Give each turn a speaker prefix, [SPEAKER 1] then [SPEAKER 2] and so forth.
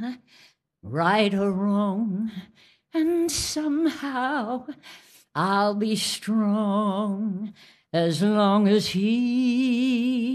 [SPEAKER 1] right or wrong, and somehow I'll be strong as long as he